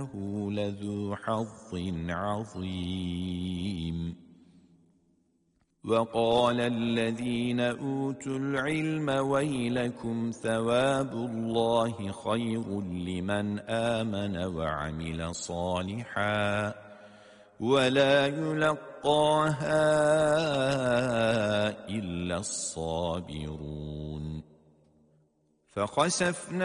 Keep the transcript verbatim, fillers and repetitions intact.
إنه لذو حظ عظيم. وقال الذين أوتوا العلم ويلكم ثواب الله خير لمن آمن وعمل صالحا ولا يلقاها إلا الصابرون. فخسفنا